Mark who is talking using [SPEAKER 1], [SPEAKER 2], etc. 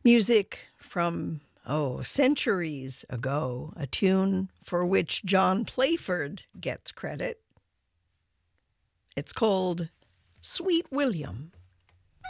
[SPEAKER 1] Music from, centuries ago, a tune for which John Playford gets credit. It's called Sweet William.